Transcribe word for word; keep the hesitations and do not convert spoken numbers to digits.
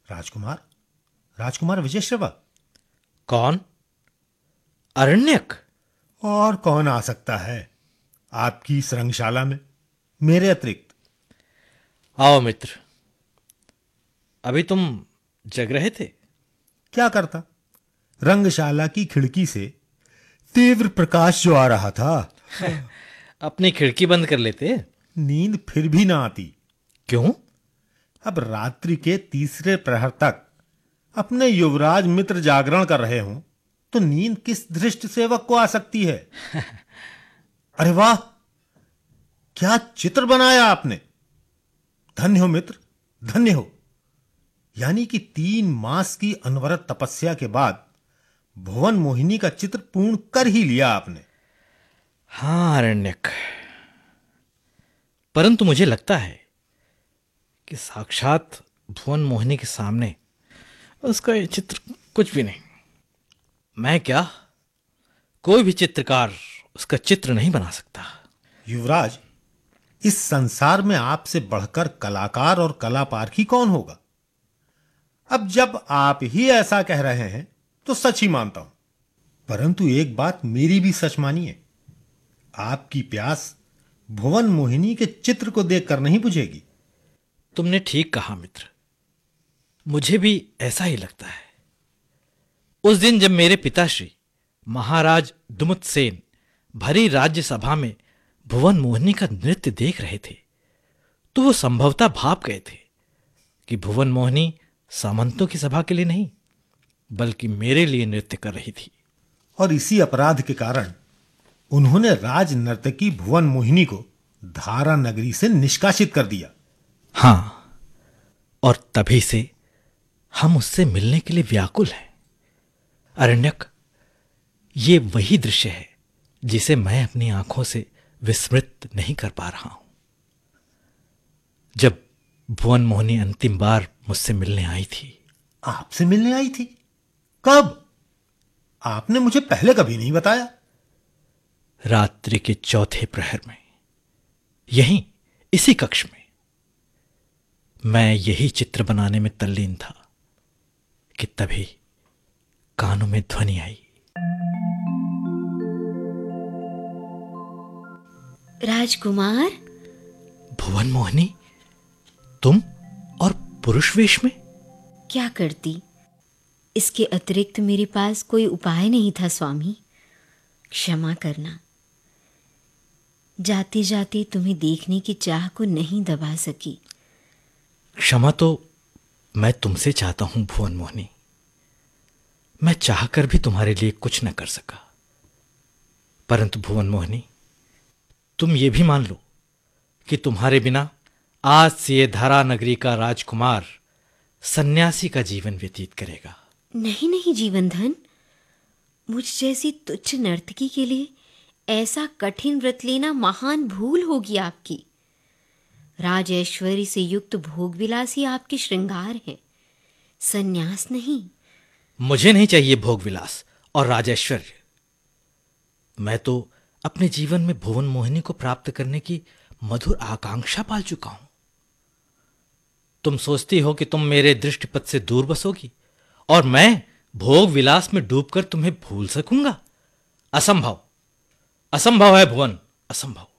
राजकुमार, राजकुमार विजयश्रवा। कौन? अरण्यक? और कौन आ सकता है आपकी इस रंगशाला में मेरे अतिरिक्त? आओ मित्र। अभी तुम जग रहे थे? क्या करता, रंगशाला की खिड़की से तीव्र प्रकाश जो आ रहा था। अपनी खिड़की बंद कर लेते। नींद फिर भी ना आती। क्यों? अब रात्रि के तीसरे प्रहर तक अपने युवराज मित्र जागरण कर रहे हों तो नींद किस धृष्ट सेवक को आ सकती है? अरे वाह, क्या चित्र बनाया आपने! धन्य हो मित्र, धन्य हो। यानी कि तीन मास की अनवरत तपस्या के बाद भुवन मोहिनी का चित्र पूर्ण कर ही लिया आपने। हाँ अरण्यक, परंतु मुझे लगता है कि साक्षात भुवन मोहिनी के सामने उसका ये चित्र कुछ भी नहीं। मैं क्या, कोई भी चित्रकार उसका चित्र नहीं बना सकता। युवराज, इस संसार में आपसे बढ़कर कलाकार और कलापारखी कौन होगा? अब जब आप ही ऐसा कह रहे हैं तो सच ही मानता हूं, परंतु एक बात मेरी भी सच मानिए, आपकी प्यास भुवन मोहिनी के चित्र को देखकर नहीं बुझेगी। तुमने ठीक कहा मित्र, मुझे भी ऐसा ही लगता है। उस दिन जब मेरे पिताश्री महाराज दुमुत्सेन भरी राज्यसभा में भुवन मोहिनी का नृत्य देख रहे थे तो वो संभवतः भाप गए थे कि भुवन मोहिनी सामंतों की सभा के लिए नहीं बल्कि मेरे लिए नृत्य कर रही थी। और इसी अपराध के कारण उन्होंने राज नर्तकी भुवन मोहिनी को धारा नगरी से निष्कासित कर दिया। हाँ, और तभी से हम उससे मिलने के लिए व्याकुल हैं। अरण्यक, ये वही दृश्य है जिसे मैं अपनी आंखों से विस्मृत नहीं कर पा रहा हूं। जब भुवन मोहिनी अंतिम बार मुझसे मिलने आई थी। आपसे मिलने आई थी? कब? आपने मुझे पहले कभी नहीं बताया। रात्रि के चौथे प्रहर में, यहीं इसी कक्ष में। मैं यही चित्र बनाने में तल्लीन था कि तभी कानों में ध्वनि आई। राजकुमार। भुवन मोहिनी, तुम और पुरुष वेश में? क्या करती, इसके अतिरिक्त मेरे पास कोई उपाय नहीं था स्वामी। क्षमा करना, जाते जाते तुम्हें देखने की चाह को नहीं दबा सकी। क्षमा तो मैं तुमसे चाहता हूं भुवन मोहिनी। मैं चाहकर भी तुम्हारे लिए कुछ न कर सका। परंतु भुवन मोहिनी, तुम ये भी मान लो कि तुम्हारे बिना आज से ये धारा नगरी का राजकुमार सन्यासी का जीवन व्यतीत करेगा। नहीं नहीं जीवनधन, मुझ जैसी तुच्छ नर्तकी के लिए ऐसा कठिन व्रत लेना महान भूल होगी आपकी। राज ऐश्वर्य से युक्त भोग विलास ही आपके श्रृंगार है, सन्यास नहीं। मुझे नहीं चाहिए भोग विलास और राजैश्वर्य। मैं तो अपने जीवन में भुवन मोहिनी को प्राप्त करने की मधुर आकांक्षा पाल चुका हूं। तुम सोचती हो कि तुम मेरे दृष्टिपथ से दूर बसोगी और मैं भोग विलास में डूबकर तुम्हें भूल सकूंगा? असंभव, असंभव है भुवन, असंभव।